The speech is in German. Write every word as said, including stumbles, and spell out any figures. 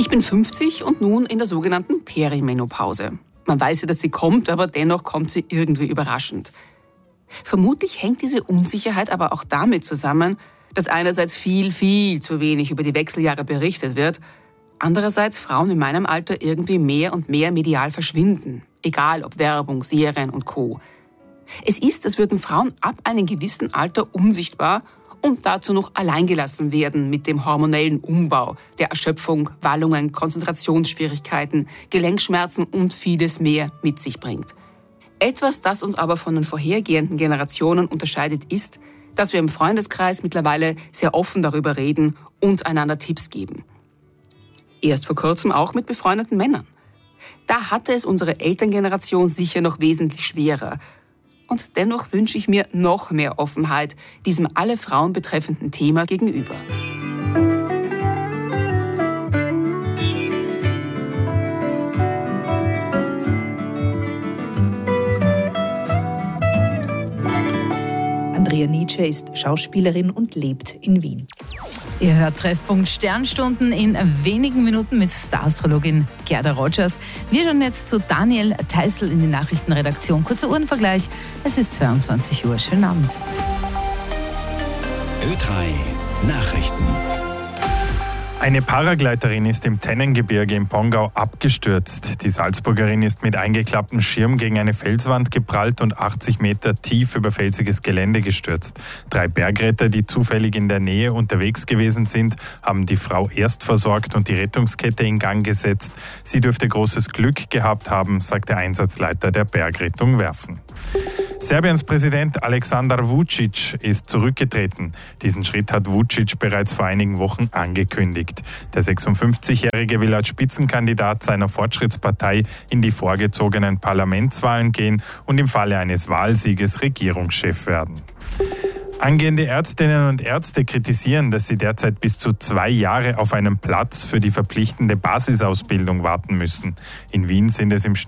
Ich bin fünfzig und nun in der sogenannten Perimenopause. Man weiß ja, dass sie kommt, aber dennoch kommt sie irgendwie überraschend. Vermutlich hängt diese Unsicherheit aber auch damit zusammen, dass einerseits viel, viel zu wenig über die Wechseljahre berichtet wird, andererseits Frauen in meinem Alter irgendwie mehr und mehr medial verschwinden, egal ob Werbung, Serien und Co. Es ist, als würden Frauen ab einem gewissen Alter unsichtbar und dazu noch alleingelassen werden mit dem hormonellen Umbau, der Erschöpfung, Wallungen, Konzentrationsschwierigkeiten, Gelenkschmerzen und vieles mehr mit sich bringt. Etwas, das uns aber von den vorhergehenden Generationen unterscheidet, ist, dass wir im Freundeskreis mittlerweile sehr offen darüber reden und einander Tipps geben. Erst vor kurzem auch mit befreundeten Männern. Da hatte es unsere Elterngeneration sicher noch wesentlich schwerer. Und dennoch wünsche ich mir noch mehr Offenheit diesem alle Frauen betreffenden Thema gegenüber. Andrea Nietzsche ist Schauspielerin und lebt in Wien. Ihr hört Treffpunkt Sternstunden in wenigen Minuten mit Star-Astrologin Gerda Rogers. Wir schauen jetzt zu Daniel Theißl in die Nachrichtenredaktion. Kurzer Uhrenvergleich, es ist zweiundzwanzig Uhr. Schönen Abend. Ö drei Nachrichten. Eine Paragleiterin ist im Tennengebirge im Pongau abgestürzt. Die Salzburgerin ist mit eingeklapptem Schirm gegen eine Felswand geprallt und achtzig Meter tief über felsiges Gelände gestürzt. Drei Bergretter, die zufällig in der Nähe unterwegs gewesen sind, haben die Frau erst versorgt und die Rettungskette in Gang gesetzt. Sie dürfte großes Glück gehabt haben, sagt der Einsatzleiter der Bergrettung Werfen. Serbiens Präsident Aleksandar Vučić ist zurückgetreten. Diesen Schritt hat Vučić bereits vor einigen Wochen angekündigt. Der sechsundfünfzigjährige will als Spitzenkandidat seiner Fortschrittspartei in die vorgezogenen Parlamentswahlen gehen und im Falle eines Wahlsieges Regierungschef werden. Angehende Ärztinnen und Ärzte kritisieren, dass sie derzeit bis zu zwei Jahre auf einen Platz für die verpflichtende Basisausbildung warten müssen. In Wien sind es im